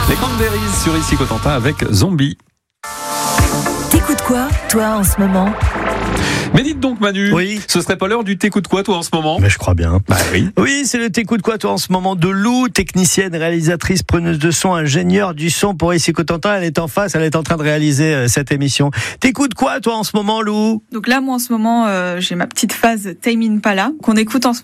Les Cranberries sur Ici Cotentin avec Zombie. T'écoutes quoi, toi, en ce moment ? Mais dites donc Manu, Oui. Ce serait pas l'heure du t'écoutes quoi toi en ce moment ? Mais je crois bien. Bah oui. Oui, c'est le T'écoutes quoi toi en ce moment de Lou, technicienne, réalisatrice, preneuse de son, ingénieure du son pour Ici Cotentin. Elle est en face, elle est en train de réaliser cette émission. T'écoutes quoi toi en ce moment, Lou ? Donc là, moi, en ce moment, j'ai ma petite phase Tame Impala qu'on écoute en ce